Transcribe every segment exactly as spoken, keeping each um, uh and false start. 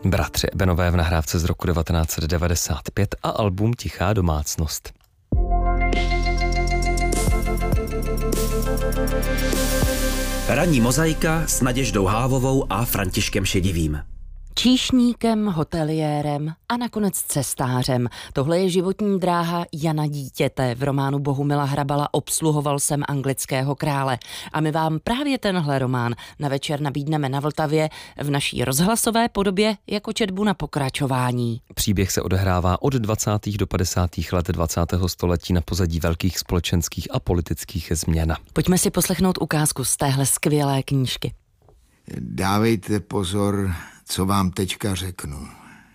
Bratři Ebenové v nahrávce z roku devatenáct set devadesát pět a album Tichá domácnost. Ranní mozaika s Naděždou Hávovou a Františkem Šedivým. Číšníkem, hoteliérem a nakonec cestářem. Tohle je životní dráha Jana Dítěte. V románu Bohumila Hrabala Obsluhoval jsem anglického krále. A my vám právě tenhle román na večer nabídneme na Vltavě v naší rozhlasové podobě jako četbu na pokračování. Příběh se odehrává od dvacátých do padesátých let dvacátého století na pozadí velkých společenských a politických změn. Pojďme si poslechnout ukázku z téhle skvělé knížky. Dávejte pozor, co vám teďka řeknu.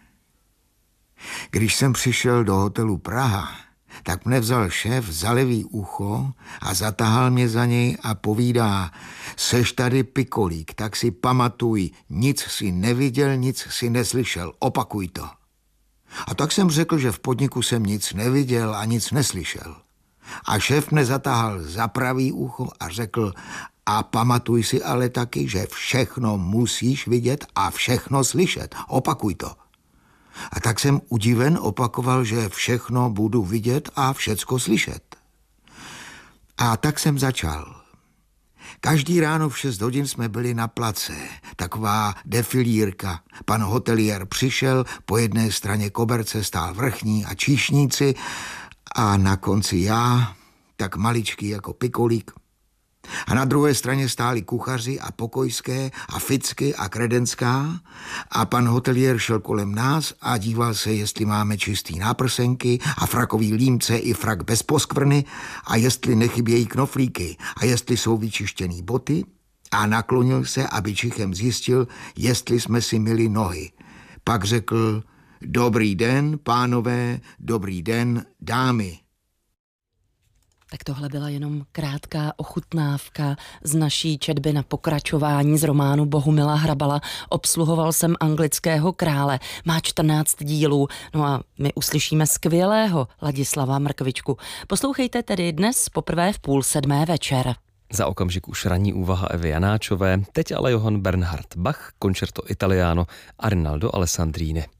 Když jsem přišel do hotelu Praha, tak mne vzal šéf za levý ucho a zatahal mě za něj a povídá: seš tady pikolík, tak si pamatuj, nic si neviděl, nic si neslyšel, opakuj to. A tak jsem řekl, že v podniku jsem nic neviděl a nic neslyšel. A šéf mne zatahal za pravý ucho a řekl: a pamatuj si ale taky, že všechno musíš vidět a všechno slyšet. Opakuj to. A tak jsem udiven opakoval, že všechno budu vidět a všecko slyšet. A tak jsem začal. Každý ráno v šest hodin jsme byli na place. Taková defilírka. Pan hoteliér přišel, po jedné straně koberce stál vrchní a číšníci a na konci já, tak maličký jako pikolík. A na druhé straně stáli kuchaři a pokojské a ficky a kredenská a pan hoteliér šel kolem nás a díval se, jestli máme čistý náprsenky a frakový límce i frak bez poskvrny a jestli nechybějí knoflíky a jestli jsou vyčištěný boty a naklonil se, aby čichem zjistil, jestli jsme si myli nohy. Pak řekl: dobrý den, pánové, dobrý den, dámy. Tak tohle byla jenom krátká ochutnávka z naší četby na pokračování z románu Bohumila Hrabala Obsluhoval jsem anglického krále. Má čtrnáct dílů, no a my uslyšíme skvělého Ladislava Mrkvičku. Poslouchejte tedy dnes poprvé v půl sedmé večer. Za okamžik už ranní úvaha Evy Janáčové, teď ale Johann Bernhard Bach, Concerto Italiano a Rinaldo Alessandrini.